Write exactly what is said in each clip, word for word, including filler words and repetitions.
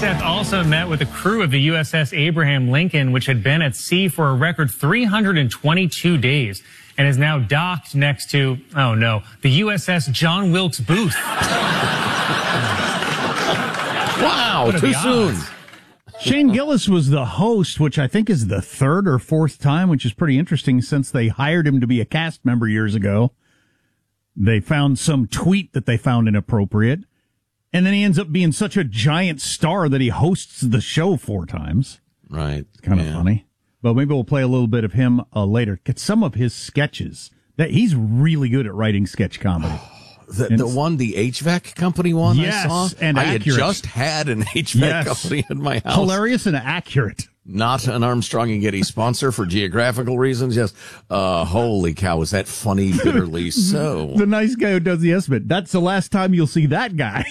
Hegseth also met with the crew of the U S S Abraham Lincoln, which had been at sea for a record three hundred twenty-two days and is now docked next to, oh no, the U S S John Wilkes Booth. Wow, too soon. Shane Gillis was the host, which I think is the third or fourth time, which is pretty interesting since they hired him to be a cast member years ago. They found some tweet that they found inappropriate. And then he ends up being such a giant star that he hosts the show four times. Right. It's kind of yeah. funny. But maybe we'll play a little bit of him uh, later. Get some of his sketches. That he's really good at writing sketch comedy. The, the one, the H V A C company one yes, I saw? and I accurate. had just had an H V A C yes. company in my house. Hilarious and accurate. Not an Armstrong and Getty sponsor for geographical reasons. Yes. Uh, holy cow, is that funny, bitterly so? The nice guy who does the estimate. That's the last time you'll see that guy.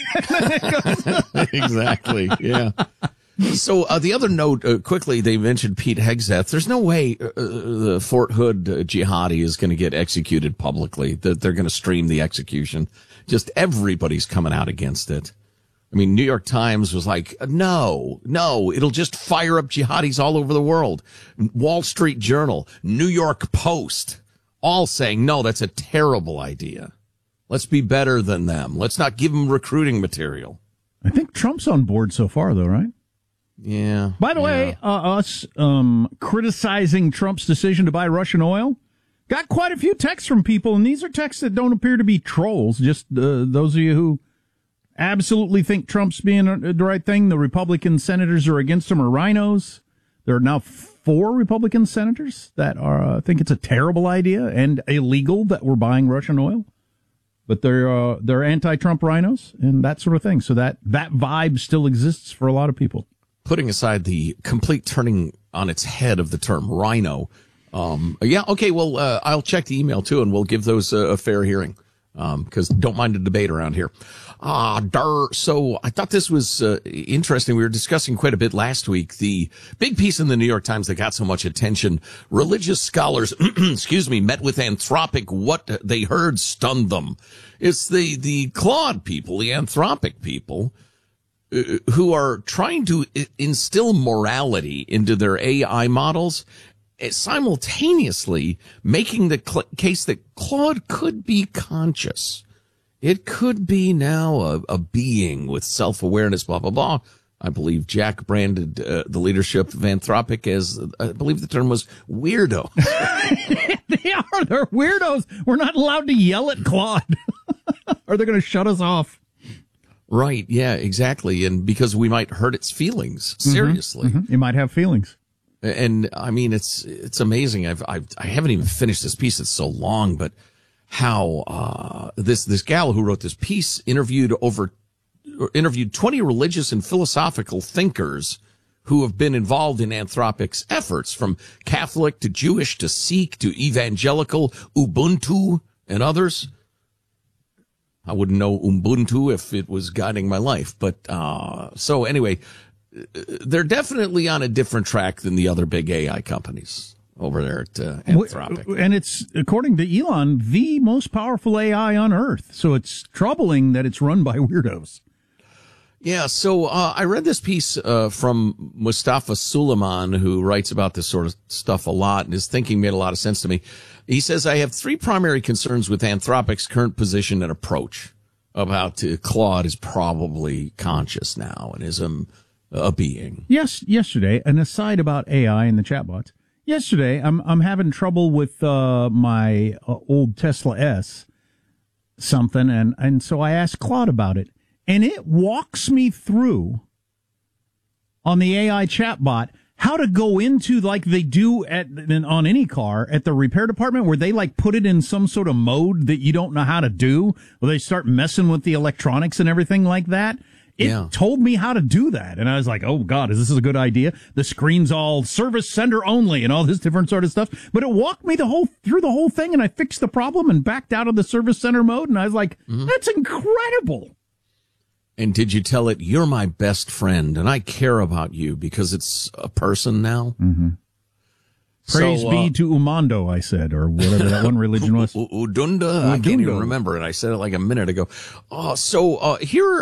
Exactly, yeah. So uh, the other note, uh, quickly, they mentioned Pete Hegseth. There's no way uh, the Fort Hood uh, jihadi is going to get executed publicly, that they're going to stream the execution. Just everybody's coming out against it. I mean, New York Times was like, no, no, it'll just fire up jihadis all over the world. Wall Street Journal, New York Post, all saying, no, that's a terrible idea. Let's be better than them. Let's not give them recruiting material. I think Trump's on board so far, though, right? Yeah. By the yeah. way, uh, us um, criticizing Trump's decision to buy Russian oil got quite a few texts from people, and these are texts that don't appear to be trolls, just uh, those of you who absolutely think Trump's being the right thing. The Republican senators are against him are rhinos. There are now four Republican senators that are uh, think it's a terrible idea and illegal that we're buying Russian oil. But they're uh, they're anti-Trump rhinos and that sort of thing. So that, that vibe still exists for a lot of people. Putting aside the complete turning on its head of the term rhino, um, yeah, okay, well, uh, I'll check the email, too, and we'll give those a, a fair hearing, because um, don't mind a debate around here. Ah, dar. So I thought this was uh, interesting. We were discussing quite a bit last week. The big piece in the New York Times that got so much attention, religious scholars, excuse me, met with Anthropic. What they heard stunned them. It's the, the Claude people, the Anthropic people, uh, who are trying to instill morality into their A I models, simultaneously making the cl- case that Claude could be conscious. It could be now a, a being with self-awareness, blah, blah, blah. I believe Jack branded uh, the leadership of Anthropic as, I believe the term was weirdo. They are. They're weirdos. We're not allowed to yell at Claude. Or they're going to shut us off. Right. Yeah, exactly. And because we might hurt its feelings, seriously. Mm-hmm. Mm-hmm. It might have feelings. And I mean, it's, it's amazing. I've, I've, I haven't even finished this piece. It's so long, but how, uh, this, this gal who wrote this piece interviewed over, interviewed twenty religious and philosophical thinkers who have been involved in Anthropic's efforts, from Catholic to Jewish to Sikh to evangelical, Ubuntu and others. I wouldn't know Ubuntu if it was guiding my life, but, uh, so anyway, they're definitely on a different track than the other big A I companies over there at uh, Anthropic. And it's, according to Elon, the most powerful A I on Earth. So it's troubling that it's run by weirdos. Yeah, so uh, I read this piece uh, from Mustafa Suleiman, who writes about this sort of stuff a lot, and his thinking made a lot of sense to me. He says, I have three primary concerns with Anthropic's current position and approach about uh, Claude is probably conscious now and is a, a being. Yes, yesterday, an aside about A I and the chatbots. Yesterday, I'm I'm having trouble with uh, my uh, old Tesla S something, and, and so I asked Claude about it. And it walks me through on the A I chatbot how to go into, like they do at on any car at the repair department, where they like put it in some sort of mode that you don't know how to do, where they start messing with the electronics and everything like that. It yeah. told me how to do that. And I was like, oh, God, is this a good idea? The screen's all service center only and all this different sort of stuff. But it walked me the whole through the whole thing, and I fixed the problem and backed out of the service center mode. And I was like, mm-hmm. That's incredible. And did you tell it, you're my best friend, and I care about you, because it's a person now? Mm-hmm. Praise so, uh, be to Umando, I said, or whatever that one religion was. Udunda? I can't even remember it. I said it like a minute ago. Uh, so uh, here